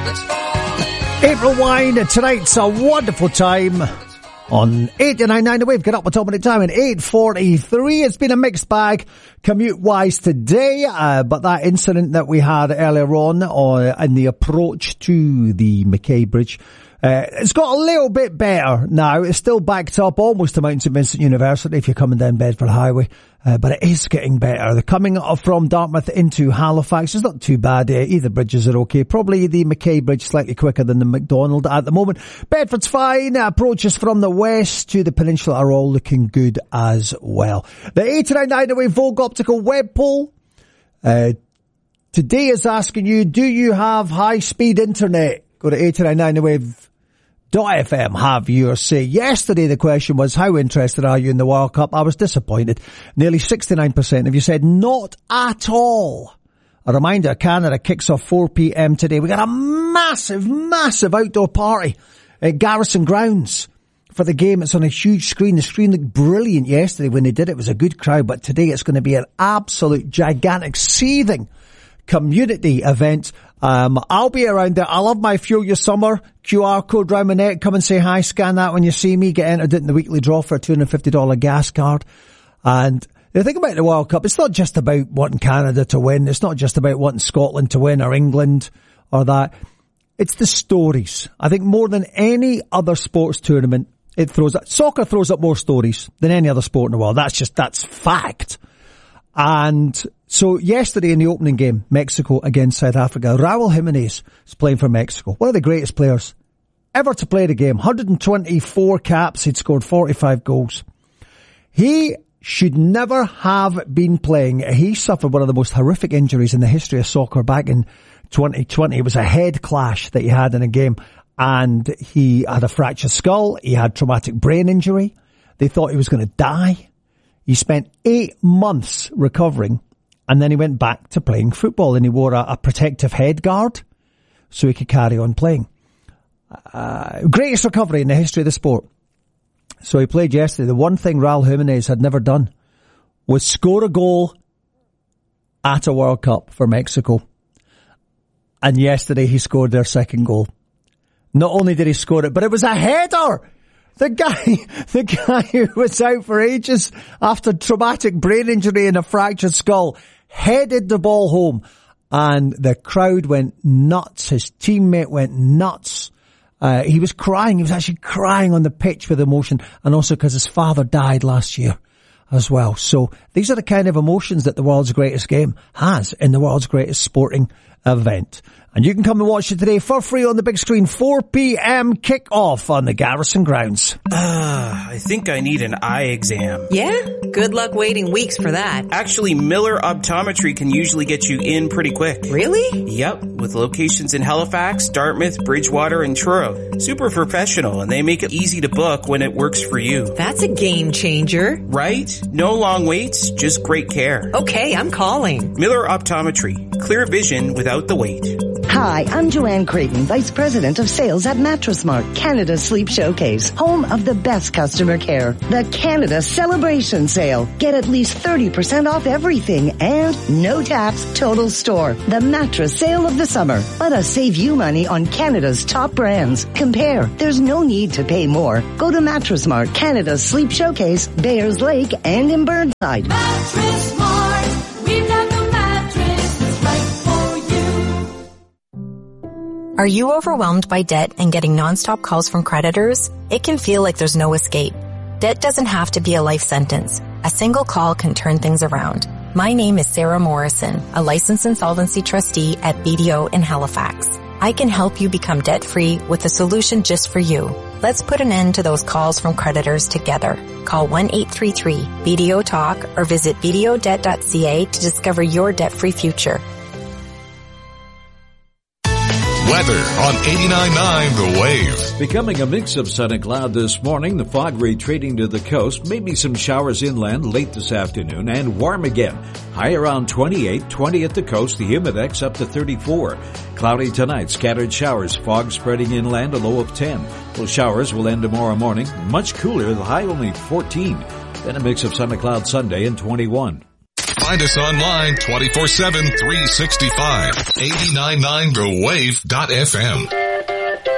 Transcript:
April Wine, tonight's a wonderful time on 89.9 The Wave. Get up with top of the time at 8:43. It's been a mixed bag commute-wise today, but that incident that we had earlier on in the approach to the Mackay Bridge, it's got a little bit better now. It's still backed up almost to Mount St Vincent University if you're coming down Bedford Highway, but it is getting better. The coming from Dartmouth into Halifax is not too bad. Either bridges are okay. Probably the Mackay Bridge slightly quicker than the McDonald at the moment. Bedford's fine. Approaches from the west to the peninsula are all looking good as well. The 89.9 The Wave Vogue Optical web poll today is asking you, do you have high-speed internet? Go to 89.9 The Wave .fm, have your say. Yesterday the question was, how interested are you in the World Cup? I was disappointed. Nearly 69% of you said not at all. A reminder, Canada kicks off 4 p.m. today. We got a massive outdoor party at Garrison Grounds for the game. It's on a huge screen. The screen looked brilliant yesterday when they did it. It was a good crowd, but today it's going to be an absolute gigantic, seething community event. I'll be around there. I love my Fuel Your Summer QR code round my neck. Come and say hi, scan that when you see me. Get entered in the weekly draw for a $250 gas card. And the thing about the World Cup, it's not just about wanting Canada to win. It's not just about wanting Scotland to win or England or that. It's the stories. I think more than any other sports tournament, soccer throws up more stories than any other sport in the world. That's fact. And so yesterday in the opening game, Mexico against South Africa, Raul Jimenez is playing for Mexico. One of the greatest players ever to play the game. 124 caps. He'd scored 45 goals. He should never have been playing. He suffered one of the most horrific injuries in the history of soccer back in 2020. It was a head clash that he had in a game, and he had a fractured skull. He had traumatic brain injury. They thought he was going to die. He spent 8 months recovering, and then he went back to playing football, and he wore a protective head guard so he could carry on playing. Greatest recovery in the history of the sport. So he played yesterday. The one thing Raul Jimenez had never done was score a goal at a World Cup for Mexico. And yesterday he scored their second goal. Not only did he score it, but it was a header! The guy who was out for ages after traumatic brain injury and a fractured skull headed the ball home, and the crowd went nuts. His teammate went nuts. He was crying. He was actually crying on the pitch with emotion, and also because his father died last year as well. So these are the kind of emotions that the world's greatest game has in the world's greatest sporting event. And you can come and watch it today for free on the big screen. 4 p.m. kick-off on the Garrison Grounds. I think I need an eye exam. Yeah? Good luck waiting weeks for that. Actually, Miller Optometry can usually get you in pretty quick. Really? Yep, with locations in Halifax, Dartmouth, Bridgewater, and Truro. Super professional, and they make it easy to book when it works for you. That's a game changer. Right? No long waits, just great care. Okay, I'm calling. Miller Optometry. Clear vision without the wait. Hi, I'm Joanne Creighton, Vice President of Sales at Mattress Mart, Canada's Sleep Showcase, home of the best customer care. The Canada Celebration Sale. Get at least 30% off everything and no tax total store. The mattress sale of the summer. Let us save you money on Canada's top brands. Compare. There's no need to pay more. Go to Mattress Mart, Canada's Sleep Showcase, Bayers Lake, and in Burnside. Mattress Mart. We've got the mattress that's right for you. Are you overwhelmed by debt and getting nonstop calls from creditors? It can feel like there's no escape. Debt doesn't have to be a life sentence. A single call can turn things around. My name is Sarah Morrison, a licensed insolvency trustee at BDO in Halifax. I can help you become debt-free with a solution just for you. Let's put an end to those calls from creditors together. Call 1-833-BDO-TALK or visit bdodebt.ca to discover your debt-free future. Weather on 89.9 The Wave. Becoming a mix of sun and cloud this morning, the fog retreating to the coast, maybe some showers inland late this afternoon, and warm again. High around 28, 20 at the coast, the humidex up to 34. Cloudy tonight, scattered showers, fog spreading inland, a low of 10. Those showers will end tomorrow morning, much cooler, the high only 14. Then a mix of sun and cloud Sunday and 21. Find us online 24/7, 365. 899thewave.fm.